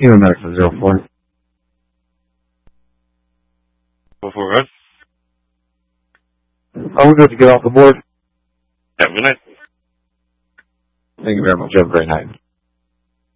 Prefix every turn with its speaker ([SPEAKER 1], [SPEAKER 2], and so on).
[SPEAKER 1] Even Medical 04.
[SPEAKER 2] 04, good.
[SPEAKER 1] Are we good to get off the board?
[SPEAKER 2] Have a good night.
[SPEAKER 1] Thank you very much. You have a great night.